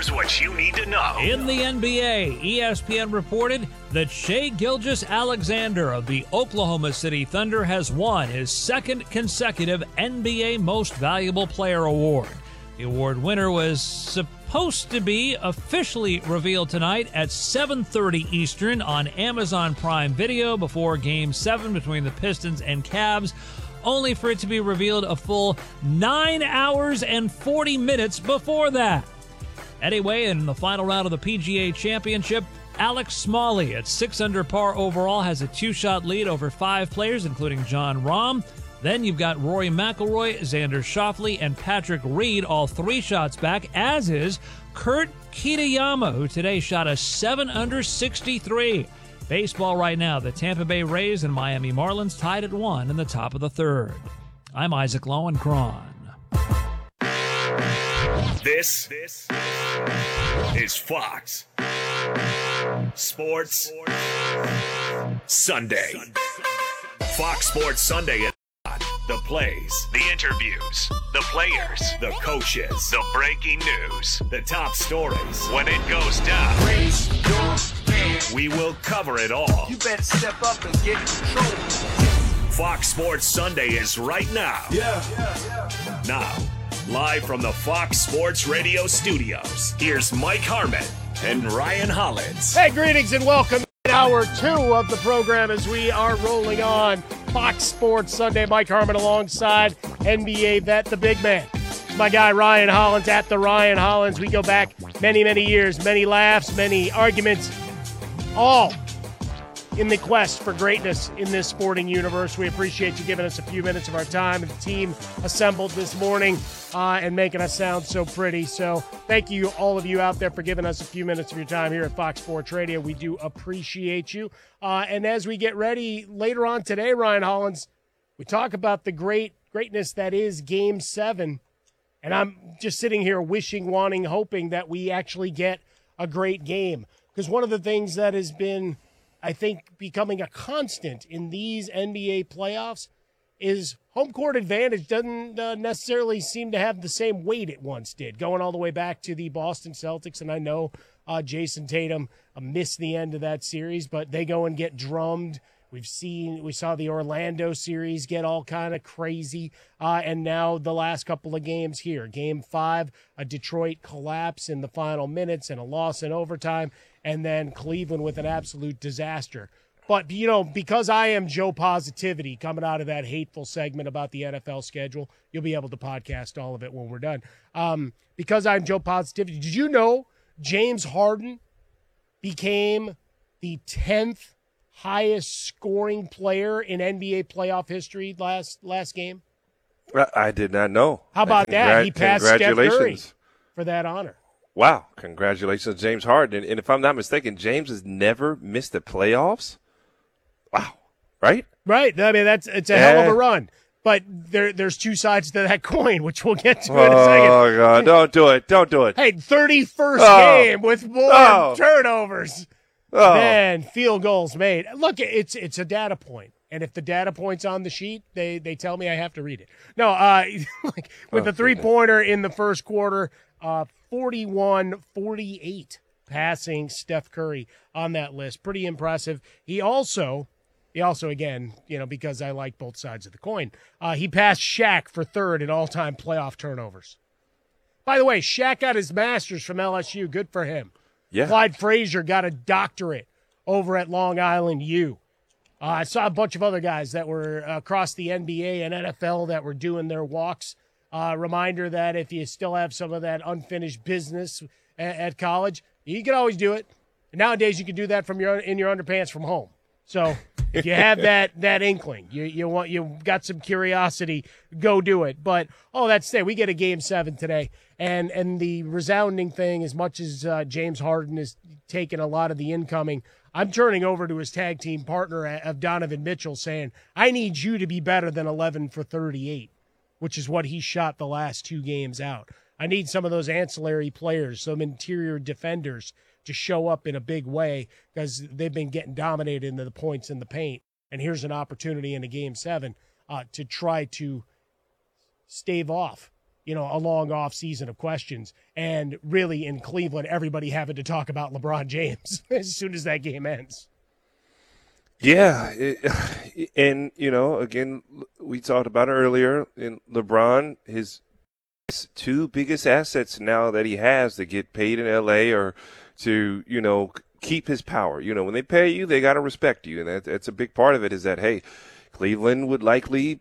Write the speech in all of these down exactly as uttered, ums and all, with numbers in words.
Here's what you need to know. In the N B A, E S P N reported that Shai Gilgeous-Alexander of the Oklahoma City Thunder has won his second consecutive N B A Most Valuable Player award. The award winner was supposed to be officially revealed tonight at seven thirty Eastern on Amazon Prime Video before Game seven between the Pistons and Cavs, only for it to be revealed a full nine hours and forty minutes before that. Anyway, in the final round of the P G A Championship, Alex Smalley at six under par overall has a two-shot lead over five players, including Jon Rahm. Then you've got Rory McIlroy, Xander Schauffele, and Patrick Reed, all three shots back, as is Kurt Kitayama, who today shot a seven under sixty-three. Baseball right now, the Tampa Bay Rays and Miami Marlins tied at one in the top of the third. I'm Isaac Lowenkron. This, this is Fox Sports Sunday. Fox Sports Sunday is the plays, the interviews, the players, the coaches, the breaking news, the top stories. When it goes down, raise your hand. We will cover it all. You better step up and get in control. Fox Sports Sunday is right now. Yeah. yeah, yeah. Now, live from the Fox Sports Radio studios, here's Mike Harmon and Ryan Hollins. Hey, greetings and welcome to hour two of the program as we are rolling on Fox Sports Sunday. Mike Harmon alongside N B A vet, the big man. It's my guy Ryan Hollins at the Ryan Hollins. We go back many, many years, many laughs, many arguments, all in the quest for greatness in this sporting universe. We appreciate you giving us a few minutes of our time. The team assembled this morning uh, and making us sound so pretty. So thank you, all of you out there, for giving us a few minutes of your time here at Fox Sports Radio. We do appreciate you. Uh, and as we get ready later on today, Ryan Hollins, we talk about the great greatness that is Game seven. And I'm just sitting here wishing, wanting, hoping that we actually get a great game. Because one of the things that has been, I think, becoming a constant in these N B A playoffs is home court advantage doesn't uh, necessarily seem to have the same weight it once did, going all the way back to the Boston Celtics. And I know uh, Jason Tatum uh, missed the end of that series, but they go and get drummed. We've seen, we saw the Orlando series get all kind of crazy. Uh, and now the last couple of games here, game five, a Detroit collapse in the final minutes and a loss in overtime. And then Cleveland with an absolute disaster. But, you know, because I am Joe Positivity coming out of that hateful segment about the N F L schedule, you'll be able to podcast all of it when we're done. Um, because I'm Joe Positivity, did you know James Harden became the tenth highest scoring player in N B A playoff history last last game? I did not know. How about Congrat- that? He passed Steph Curry Congratulations. for that honor. Wow. Congratulations, James Harden. And, and if I'm not mistaken, James has never missed the playoffs. Wow. Right? Right. I mean, that's it's a yeah. hell of a run. But there, there's two sides to that coin, which we'll get to in a second. Oh, God. Don't do it. Don't do it. Hey, thirty-first oh. game with more oh. turnovers oh. than field goals made. Look, it's it's a data point. And if the data point's on the sheet, they, they tell me I have to read it. No, uh, like with oh, the three-pointer in the first quarter, uh, forty-one forty-eight passing Steph Curry on that list. Pretty impressive. He also, he also again, you know, because I like both sides of the coin, uh, he passed Shaq for third in all-time playoff turnovers. By the way, Shaq got his master's from L S U. Good for him. Yeah. Clyde Frazier got a doctorate over at Long Island U. Uh, I saw a bunch of other guys that were across the N B A and N F L that were doing their walks. Uh, reminder that if you still have some of that unfinished business at, at college, you can always do it. And nowadays, you can do that from your in your underpants from home. So if you have that that inkling, you you want you got some curiosity, go do it. But oh, that's it. We get a game seven today, and and the resounding thing, as much as uh, James Harden is taking a lot of the incoming, I'm turning over to his tag team partner of Donovan Mitchell, saying, I need you to be better than eleven for thirty-eight, which is what he shot the last two games out. I need some of those ancillary players, some interior defenders, to show up in a big way because they've been getting dominated into the points in the paint. And here's an opportunity in a game seven uh, to try to stave off you know, a long off season of questions. And really in Cleveland, everybody having to talk about LeBron James as soon as that game ends. Yeah. It, and, you know, again, we talked about it earlier in LeBron, his two biggest assets now that he has to get paid in L A or to, you know, keep his power. You know, when they pay you, they got to respect you. And that, that's a big part of it is that, hey, Cleveland would likely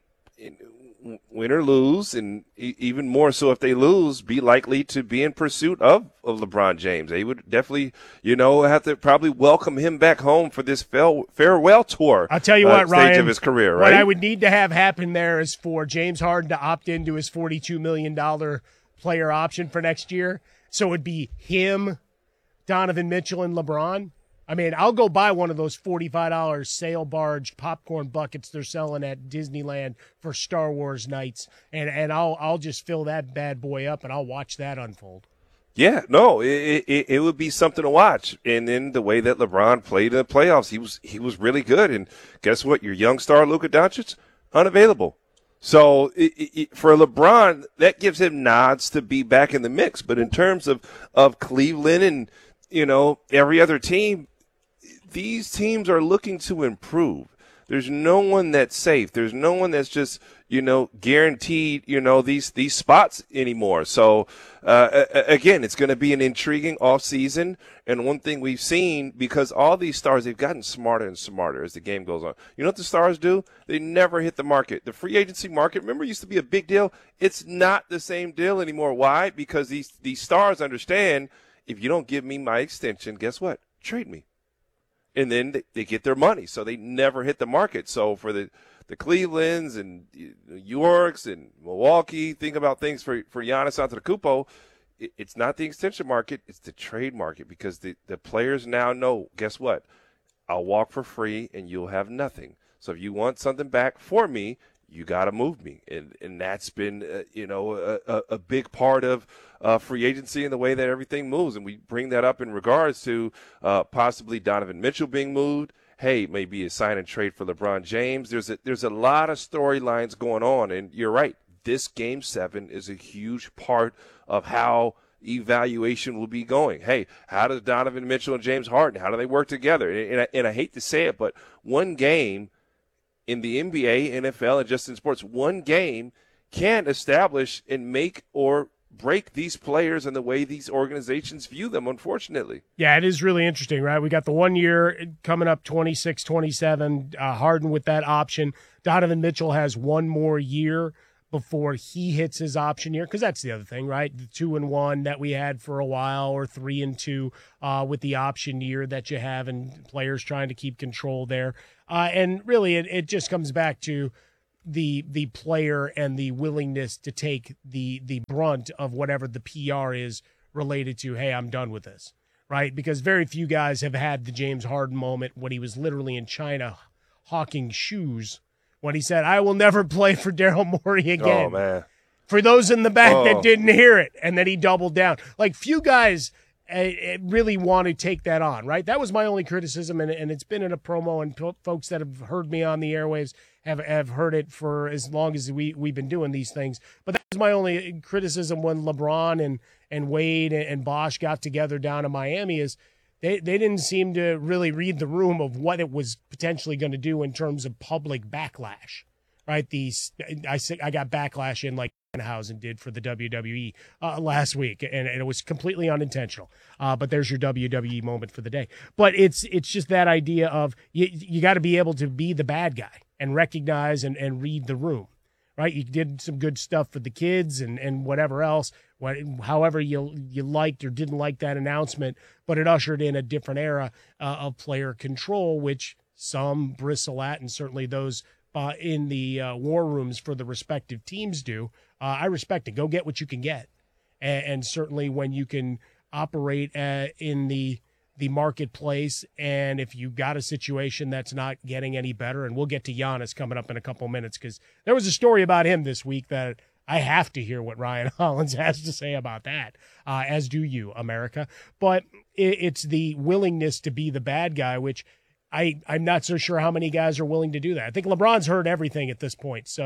win or lose, and even more so if they lose, be likely to be in pursuit of, of LeBron James. They would definitely, you know, have to probably welcome him back home for this farewell tour. I'll tell you uh, what, Ryan, stage of his career, right? What I would need to have happen there is for James Harden to opt into his forty-two million dollars player option for next year. So it'd be him, Donovan Mitchell, and LeBron. I mean, I'll go buy one of those forty-five dollars sail barge popcorn buckets they're selling at Disneyland for Star Wars nights, and, and I'll I'll just fill that bad boy up, and I'll watch that unfold. Yeah, no, it, it it would be something to watch. And then the way that LeBron played in the playoffs, he was he was really good. And guess what? Your young star, Luka Doncic, unavailable. So it, it, for LeBron, that gives him nods to be back in the mix. But in terms of, of Cleveland and, you know, every other team, these teams are looking to improve. There's no one that's safe. There's no one that's just, you know, guaranteed, you know, these these spots anymore. So, uh, again, it's going to be an intriguing offseason. And one thing we've seen, because all these stars, they've gotten smarter and smarter as the game goes on. You know what the stars do? They never hit the market. The free agency market, remember, used to be a big deal. It's not the same deal anymore. Why? Because these, these stars understand, if you don't give me my extension, guess what? Trade me. And then they, they get their money, so they never hit the market. So for the, the Clevelands and New Yorks and Milwaukee, think about things for, for Giannis Antetokounmpo, it, it's not the extension market, it's the trade market, because the, the players now know, guess what? I'll walk for free and you'll have nothing. So if you want something back for me, you got to move me. And and that's been, uh, you know, a, a big part of uh, free agency and the way that everything moves. And we bring that up in regards to uh, possibly Donovan Mitchell being moved. Hey, maybe a sign and trade for LeBron James. There's a, there's a lot of storylines going on. And you're right. This game seven is a huge part of how evaluation will be going. Hey, how does Donovan Mitchell and James Harden, how do they work together? And, and, I, and I hate to say it, but one game in the N B A, N F L, and just in sports, one game can establish and make or break these players and the way these organizations view them, unfortunately. Yeah, it is really interesting, right? We got the one year coming up, twenty-six twenty-seven, uh, Harden with that option. Donovan Mitchell has one more year before he hits his option year, because that's the other thing, right? The two and one that we had for a while, or three and two uh, with the option year that you have, and players trying to keep control there. Uh, and really, it, it just comes back to the the player and the willingness to take the the brunt of whatever the P R is related to, hey, I'm done with this, right? Because very few guys have had the James Harden moment when he was literally in China hawking shoes, when he said, I will never play for Daryl Morey again. Oh, man. For those in the back oh. that didn't hear it, and then he doubled down. Like, few guys uh, really want to take that on, right? That was my only criticism, and, and it's been in a promo, and p- folks that have heard me on the airwaves have, have heard it for as long as we, we've been doing these things. But that was my only criticism when LeBron and, and Wade and, and Bosh got together down in Miami, is They they didn't seem to really read the room of what it was potentially going to do in terms of public backlash, right? These I I got backlash in like Danhausen did for the W W E uh, last week, and, and it was completely unintentional. Uh, but there's your W W E moment for the day. But it's it's just that idea of you you got to be able to be the bad guy and recognize and, and read the room. Right, you did some good stuff for the kids and, and whatever else, what, however you you liked or didn't like that announcement, but it ushered in a different era uh, of player control, which some bristle at, and certainly those uh, in the uh, war rooms for the respective teams do. Uh, I respect it. Go get what you can get, and, and certainly when you can operate uh, in the the marketplace, and if you got a situation that's not getting any better, and we'll get to Giannis coming up in a couple minutes, because there was a story about him this week that I have to hear what Ryan Hollins has to say about that, uh, as do you, America. But it, it's the willingness to be the bad guy, which I, I'm not so sure how many guys are willing to do that. I think LeBron's heard everything at this point, so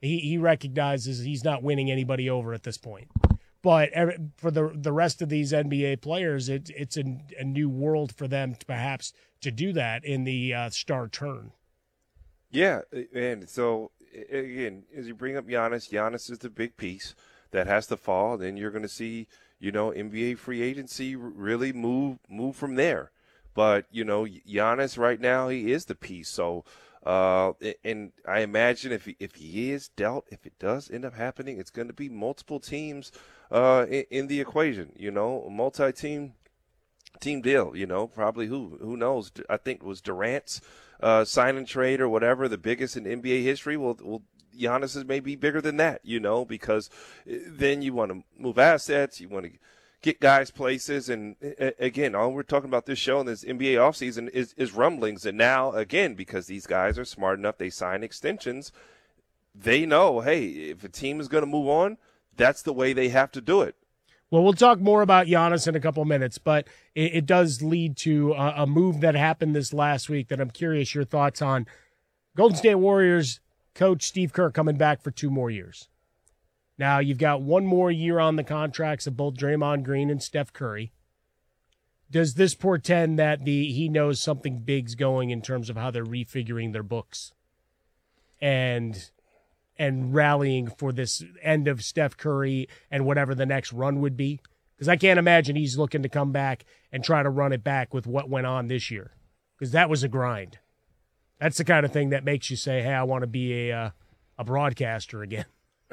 he, he recognizes he's not winning anybody over at this point. But for the the rest of these N B A players, it, it's a, a new world for them to perhaps to do that in the uh, star turn. Yeah, and so, again, as you bring up Giannis, Giannis is the big piece that has to fall. Then you're going to see, you know, N B A free agency really move move from there. But, you know, Giannis right now, he is the piece. So, uh, and I imagine if he, if he is dealt, if it does end up happening, it's going to be multiple teams uh, in, in the equation, you know, a multi-team team deal, you know, probably who who knows. I think it was Durant's uh, sign and trade or whatever, the biggest in N B A history. Well, well, Giannis is maybe bigger than that, you know, because then you want to move assets, you want to get guys places. And, again, all we're talking about this show and this N B A offseason is, is rumblings. And now, again, because these guys are smart enough, they sign extensions, they know, hey, if a team is going to move on, that's the way they have to do it. Well, we'll talk more about Giannis in a couple minutes, but it, it does lead to a, a move that happened this last week that I'm curious your thoughts on. Golden State Warriors coach Steve Kerr coming back for two more years. Now, you've got one more year on the contracts of both Draymond Green and Steph Curry. Does this portend that the he knows something big's going in terms of how they're refiguring their books and and rallying for this end of Steph Curry and whatever the next run would be? Because I can't imagine he's looking to come back and try to run it back with what went on this year, because that was a grind. That's the kind of thing that makes you say, hey, I want to be a uh, a broadcaster again.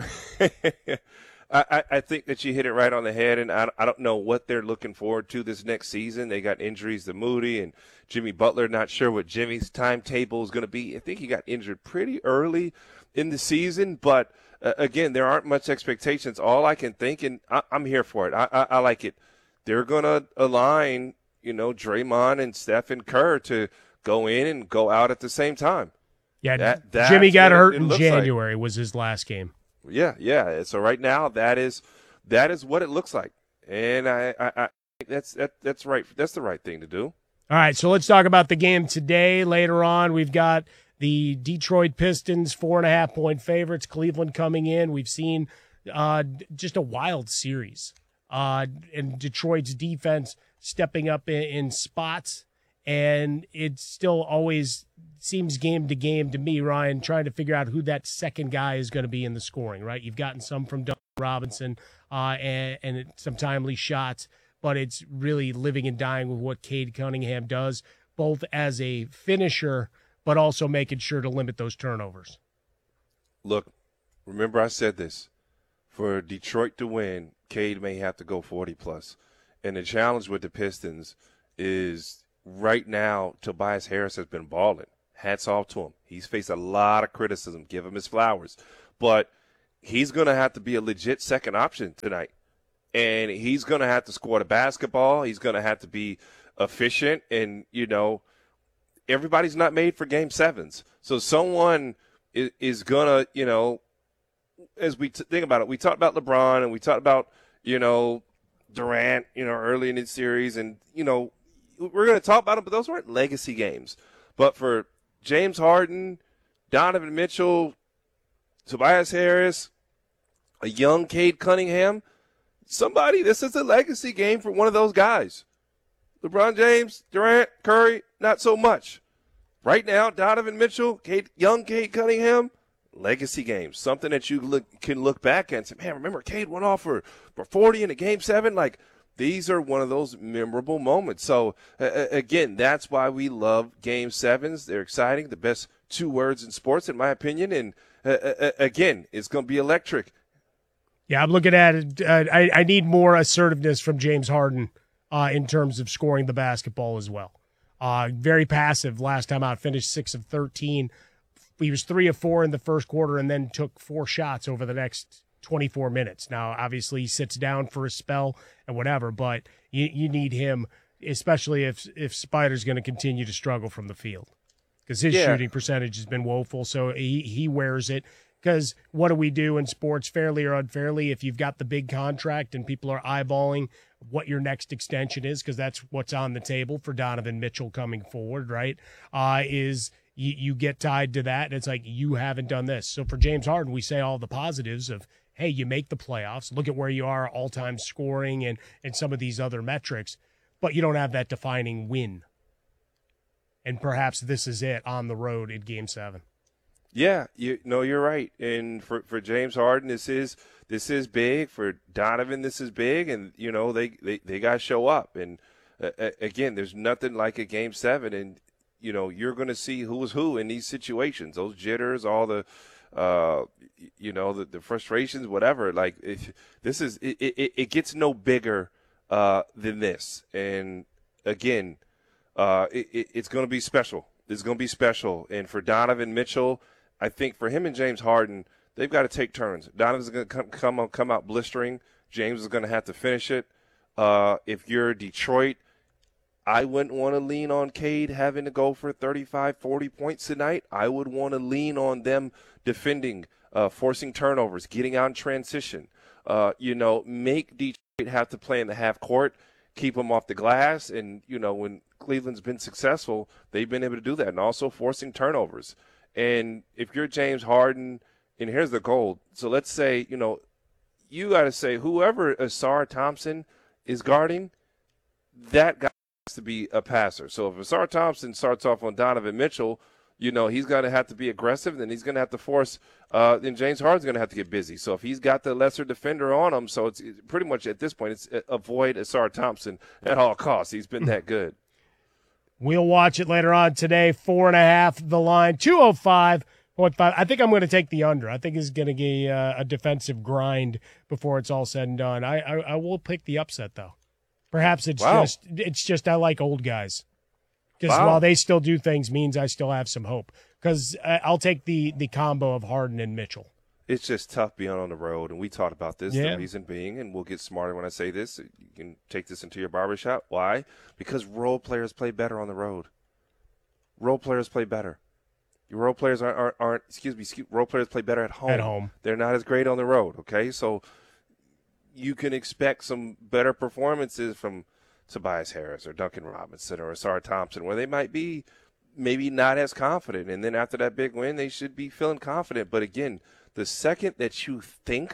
I, I think that you hit it right on the head, and I, I don't know what they're looking forward to this next season. They got injuries to Moody and Jimmy Butler. Not sure what Jimmy's timetable is going to be. I think he got injured pretty early in the season, but uh, again, there aren't much expectations. All I can think, and I, I'm here for it. I, I, I like it. They're going to align, you know, Draymond and Steph and Kerr to go in and go out at the same time. Yeah, that, Jimmy got hurt in like. January was his last game. Yeah, yeah. So right now, that is that is what it looks like, and I, I, I think that's that, that's right. That's the right thing to do. All right, so let's talk about the game today. Later on, we've got the Detroit Pistons, four and a half point favorites. Cleveland coming in. We've seen uh, just a wild series, uh, and Detroit's defense stepping up in, in spots, and it still always seems game to game to me, Ryan, trying to figure out who that second guy is going to be in the scoring, right? You've gotten some from Duncan Robinson uh, and, and some timely shots, but it's really living and dying with what Cade Cunningham does, both as a finisher, but also making sure to limit those turnovers. Look, remember I said this. For Detroit to win, Cade may have to go forty plus. And the challenge with the Pistons is right now Tobias Harris has been balling. Hats off to him. He's faced a lot of criticism. Give him his flowers. But he's going to have to be a legit second option tonight. And he's going to have to score the basketball. He's going to have to be efficient. And, you know, everybody's not made for game sevens. So someone is, is going to, you know, as we t- think about it, we talked about LeBron and we talked about, you know, Durant, you know, early in the series. And, you know, we're going to talk about them, but those weren't legacy games. But for James Harden, Donovan Mitchell, Tobias Harris, a young Cade Cunningham, somebody, this is a legacy game for one of those guys. LeBron James, Durant, Curry, not so much. Right now, Donovan Mitchell, Cade, young Cade Cunningham, legacy games. Something that you look, can look back at and say, man, remember Cade went off for, for forty in a game seven? Like, these are one of those memorable moments. So, uh, again, that's why we love Game sevens. They're exciting, the best two words in sports, in my opinion. And, uh, uh, again, it's going to be electric. Yeah, I'm looking at it. Uh, I, I need more assertiveness from James Harden uh, in terms of scoring the basketball as well. Uh, very passive last time out, finished six of thirteen. He was three of four in the first quarter and then took four shots over the next twenty-four minutes. Now, obviously, he sits down for a spell and whatever, but you, you need him, especially if if Spider's going to continue to struggle from the field, because his yeah. shooting percentage has been woeful. So he, he wears it. Because what do we do in sports, fairly or unfairly, if you've got the big contract and people are eyeballing what your next extension is, because that's what's on the table for Donovan Mitchell coming forward, right, uh, is you, you get tied to that, and it's like you haven't done this. So for James Harden, we say all the positives of, hey, you make the playoffs. Look at where you are all-time scoring and, and some of these other metrics, but you don't have that defining win. And perhaps this is it on the road in Game seven. Yeah, you no, you're right. And for, for James Harden, this is this is big. For Donovan, this is big. And, you know, they, they, they got to show up. And, uh, again, there's nothing like a Game seven. And, you know, you're going to see who's who in these situations. Those jitters, all the, uh, you know, the, the frustrations, whatever. Like, if, this is it, – it, it gets no bigger uh, than this. And, again, uh, it, it, it's going to be special. It's going to be special. And for Donovan Mitchell – I think for him and James Harden, they've got to take turns. Donovan's going to come come, come out blistering. James is going to have to finish it. Uh, if you're Detroit, I wouldn't want to lean on Cade having to go for thirty-five, forty points tonight. I would want to lean on them defending, uh, forcing turnovers, getting out in transition. Uh, you know, make Detroit have to play in the half court, keep them off the glass. And, you know, when Cleveland's been successful, they've been able to do that. And also forcing turnovers. And if you're James Harden, and here's the goal. So let's say, you know, you got to say whoever Ausar Thompson is guarding, that guy has to be a passer. So if Ausar Thompson starts off on Donovan Mitchell, you know, he's going to have to be aggressive, then he's going to have to force uh, – then James Harden's going to have to get busy. So if he's got the lesser defender on him, so it's, it's pretty much at this point, it's avoid Ausar Thompson at all costs. He's been that good. We'll watch it later on today. Four and a half, the line. two oh five point five. I think I'm going to take the under. I think it's going to be a, a defensive grind before it's all said and done. I, I, I will pick the upset, though. Perhaps it's wow. just it's just I like old guys. Because wow. while they still do things means I still have some hope. Because I'll take the, the combo of Harden and Mitchell. It's just tough being on the road, and we talked about this. Yeah. The reason being, and we'll get smarter when I say this, you can take this into your barbershop. Why? Because role players play better on the road. Role players play better. Your role players aren't, aren't, aren't excuse me, excuse, role players play better at home. At home. They're not as great on the road, okay? So you can expect some better performances from Tobias Harris or Duncan Robinson or Ausar Thompson, where they might be maybe not as confident. And then after that big win, they should be feeling confident. But, again, the second that you think,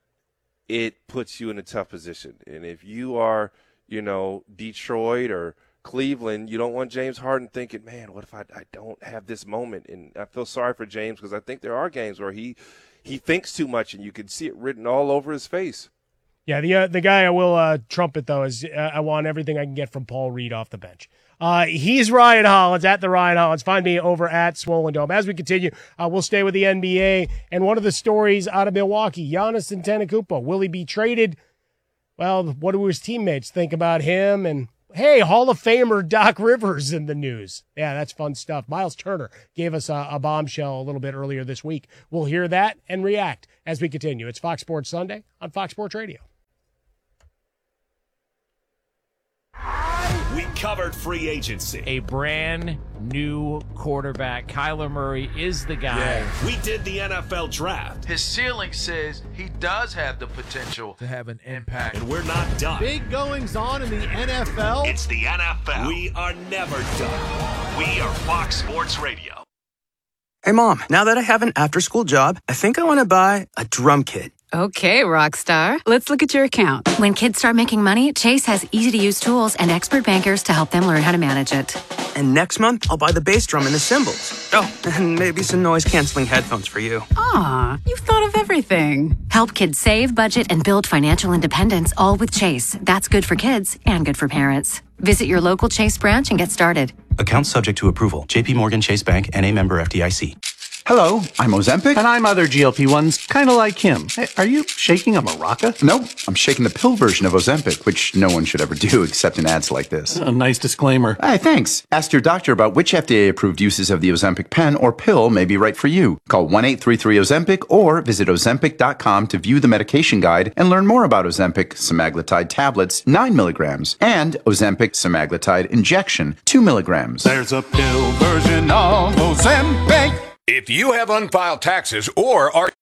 it puts you in a tough position. And if you are, you know, Detroit or Cleveland, you don't want James Harden thinking, man, what if I, I don't have this moment? And I feel sorry for James because I think there are games where he, he thinks too much and you can see it written all over his face. Yeah, the uh, the guy I will uh, trumpet, though, is uh, I want everything I can get from Paul Reed off the bench. Uh, he's Ryan Hollins, at the Ryan Hollins. Find me over at Swollen Dome. As we continue, uh, we'll stay with the N B A. And one of the stories out of Milwaukee, Giannis Antetokounmpo. Will he be traded? Well, what do his teammates think about him? And, hey, Hall of Famer Doc Rivers in the news. Yeah, that's fun stuff. Miles Turner gave us a, a bombshell a little bit earlier this week. We'll hear that and react as we continue. It's Fox Sports Sunday on Fox Sports Radio. We covered free agency. A brand new quarterback. Kyler Murray is the guy. Yeah. We did the N F L draft. His ceiling says he does have the potential to have an impact. And we're not done. Big goings on in the N F L. It's the N F L. We are never done. We are Fox Sports Radio. Hey, Mom, now that I have an after-school job, I think I want to buy a drum kit. Okay, Rockstar. Let's look at your account. When kids start making money, Chase has easy-to-use tools and expert bankers to help them learn how to manage it. And next month, I'll buy the bass drum and the cymbals. Oh, and maybe some noise-canceling headphones for you. Aw, you've thought of everything. Help kids save, budget, and build financial independence, all with Chase. That's good for kids and good for parents. Visit your local Chase branch and get started. Account subject to approval. J P Morgan Chase Bank, N A member F D I C. Hello, I'm Ozempic. And I'm other G L P ones, kind of like him. Hey, are you shaking a maraca? Nope, I'm shaking the pill version of Ozempic, which no one should ever do except in ads like this. A nice disclaimer. Hey, thanks. Ask your doctor about which F D A-approved uses of the Ozempic pen or pill may be right for you. Call one eight three three Ozempic or visit Ozempic dot com to view the medication guide and learn more about Ozempic semaglutide tablets, nine milligrams, and Ozempic semaglutide injection, two milligrams. There's a pill version of Ozempic. If you have unfiled taxes or are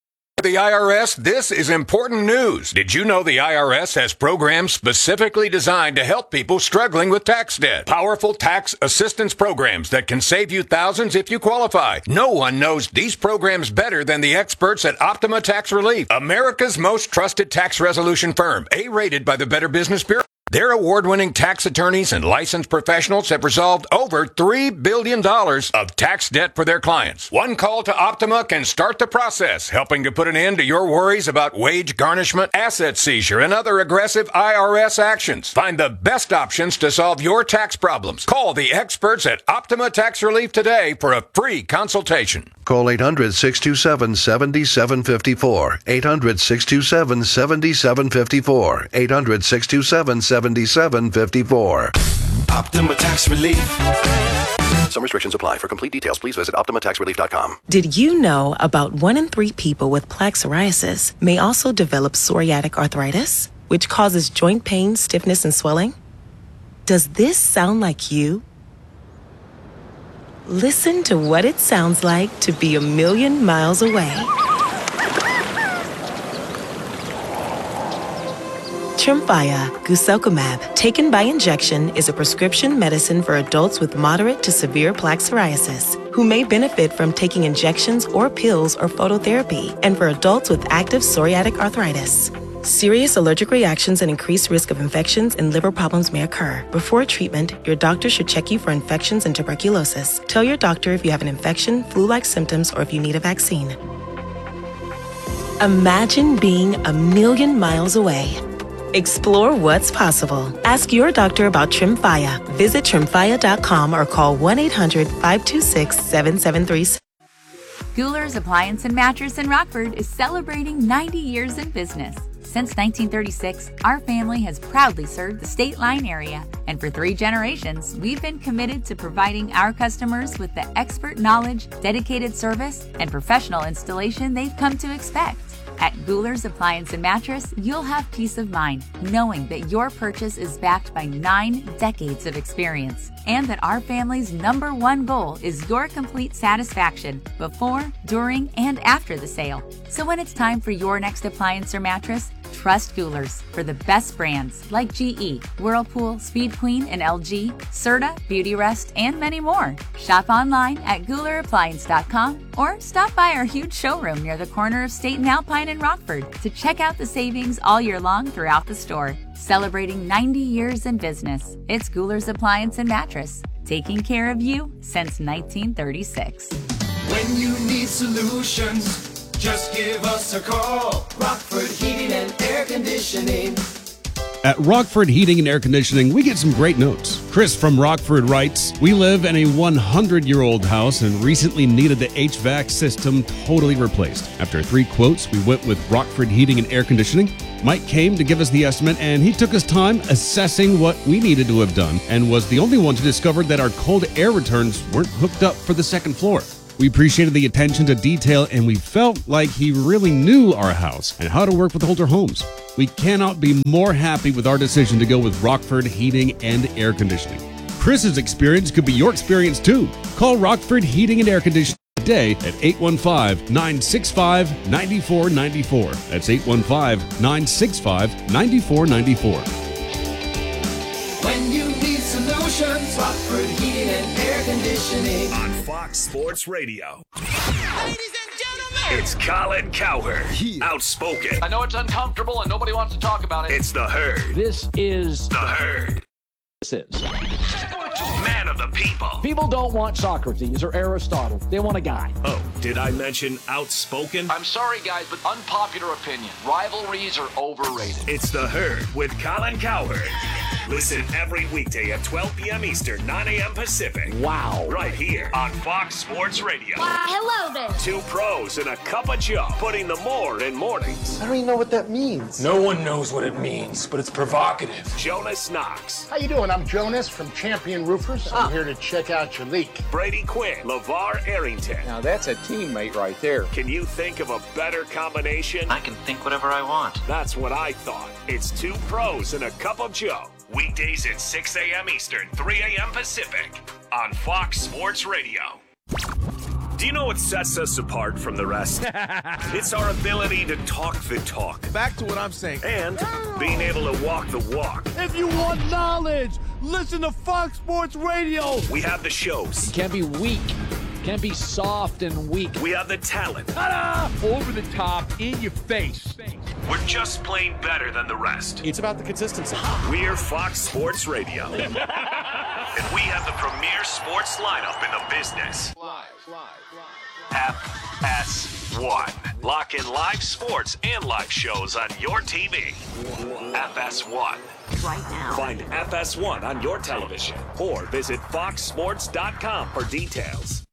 The I R S, this is important news. Did you know the I R S has programs specifically designed to help people struggling with tax debt? Powerful tax assistance programs that can save you thousands if you qualify. No one knows these programs better than the experts at Optima Tax Relief, America's most trusted tax resolution firm, A-rated by the Better Business Bureau. Their award-winning tax attorneys and licensed professionals have resolved over three billion dollars of tax debt for their clients. One call to Optima can start the process, helping to put an end to your worries about wage garnishment, asset seizure, and other aggressive I R S actions. Find the best options to solve your tax problems. Call the experts at Optima Tax Relief today for a free consultation. Call eight hundred, six two seven, seven seven five four. eight hundred, six two seven, seven seven five four. eight hundred, six two seven, seven seven five four. Optima Tax Relief. Some restrictions apply. For complete details, please visit optima tax relief dot com. Did you know about one in three people with plaque psoriasis may also develop psoriatic arthritis, which causes joint pain, stiffness, and swelling? Does this sound like you? Listen to what it sounds like to be a million miles away. Tremfya guselkumab, taken by injection, is a prescription medicine for adults with moderate to severe plaque psoriasis who may benefit from taking injections or pills or phototherapy, and for adults with active psoriatic arthritis. Serious allergic reactions and increased risk of infections and liver problems may occur. Before treatment, your doctor should check you for infections and tuberculosis. Tell your doctor if you have an infection, flu-like symptoms, or if you need a vaccine. Imagine being a million miles away. Explore what's possible. Ask your doctor about Tremfya. Visit tremfya dot com or call one eight hundred, five two six, seven seven three six. Gouler's Appliance and Mattress in Rockford is celebrating ninety years in business. Since nineteen thirty-six, our family has proudly served the State Line area, and for three generations, we've been committed to providing our customers with the expert knowledge, dedicated service, and professional installation they've come to expect. At Gouler's Appliance and Mattress, you'll have peace of mind knowing that your purchase is backed by nine decades of experience, and that our family's number one goal is your complete satisfaction before, during, and after the sale. So when it's time for your next appliance or mattress, trust Gouler's for the best brands like G E, Whirlpool, Speed Queen, and L G, Serta, Beautyrest, and many more. Shop online at Gouler Appliance dot com or stop by our huge showroom near the corner of State and Alpine in Rockford to check out the savings all year long throughout the store. Celebrating ninety years in business, it's Gouler's Appliance and Mattress, taking care of you since nineteen thirty-six. When you need solutions, just give us a call. Rockford Heating and Air Conditioning. At Rockford Heating and Air Conditioning, we get some great notes. Chris from Rockford writes, "We live in a hundred-year-old house and recently needed the H V A C system totally replaced. After three quotes, we went with Rockford Heating and Air Conditioning. Mike came to give us the estimate, and he took his time assessing what we needed to have done and was the only one to discover that our cold air returns weren't hooked up for the second floor. We appreciated the attention to detail, and we felt like he really knew our house and how to work with older homes. We cannot be more happy with our decision to go with Rockford Heating and Air Conditioning. Chris's experience could be your experience too. Call Rockford Heating and Air Conditioning today at eight one five, nine six five, nine four nine four. That's eight one five, nine six five, nine four nine four. When you need solutions, Rockford Heating and Air Conditioning. On Fox Sports Radio. Ladies and gentlemen, it's Colin Cowherd. Outspoken. I know it's uncomfortable and nobody wants to talk about it. It's the Herd. This is the Herd. This is man of the people. People don't want Socrates or Aristotle. They want a guy. Oh, did I mention outspoken? I'm sorry, guys, but unpopular opinion. Rivalries are overrated. It's the Herd with Colin Cowherd. Listen every weekday at twelve p.m. Eastern, nine a.m. Pacific. Wow. Right here on Fox Sports Radio. Wow. Hello there. Two pros and a cup of Joe, putting the more in mornings. I don't even know what that means. No one knows what it means, but it's provocative. Jonas Knox. How you doing? I'm Jonas from Champion Roofers. I'm ah. here to check out your leak. Brady Quinn. LeVar Arrington. Now that's a teammate right there. Can you think of a better combination? I can think whatever I want. That's what I thought. It's two pros and a cup of Joe. Weekdays at six a.m. Eastern, three a.m. Pacific on Fox Sports Radio. Do you know what sets us apart from the rest? It's our ability to talk the talk. Back to what I'm saying. And being able to walk the walk. If you want knowledge, listen to Fox Sports Radio. We have the shows. You can't be weak. You can't be soft and weak. We have the talent. Ta-da! Over the top, in your face. We're just plain better than the rest. It's about the consistency. We're Fox Sports Radio. And we have the premier sports lineup in the business. Live, live, live. F S one. Lock in live sports and live shows on your T V. F S one. Right now. Find F S one on your television or visit fox sports dot com for details.